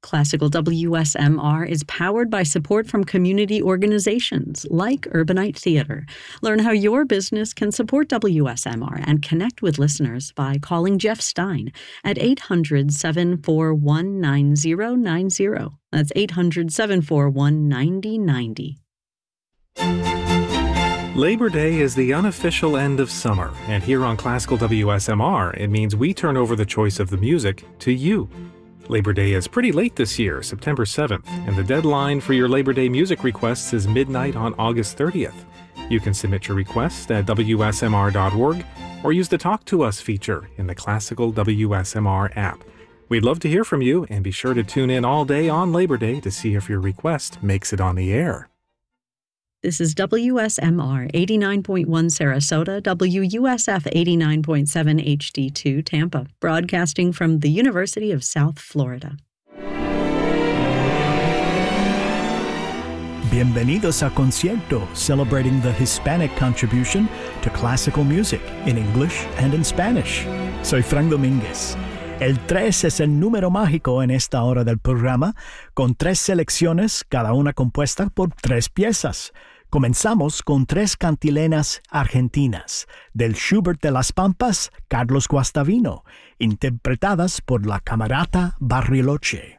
Classical WSMR is powered by support from community organizations like Urbanite Theater. Learn how your business can support WSMR and connect with listeners by calling Jeff Stein at 800-741-9090. That's 800-741-9090. Labor Day is the unofficial end of summer, and here on Classical WSMR, it means we turn over the choice of the music to you. Labor Day is pretty late this year, September 7th, and the deadline for your Labor Day music requests is midnight on August 30th. You can submit your request at WSMR.org or use the Talk to Us feature in the Classical WSMR app. We'd love to hear from you, and be sure to tune in all day on Labor Day to see if your request makes it on the air. This is WSMR 89.1 Sarasota, WUSF 89.7 HD2 Tampa, broadcasting from the University of South Florida. Bienvenidos a Concierto, celebrating the Hispanic contribution to classical music in English and in Spanish. Soy Frank Domínguez. El 3 es el número mágico en esta hora del programa, con 3 selecciones, cada una compuesta por 3 piezas. Comenzamos con 3 cantilenas argentinas, del Schubert de las Pampas, Carlos Guastavino, interpretadas por la Camerata Bariloche.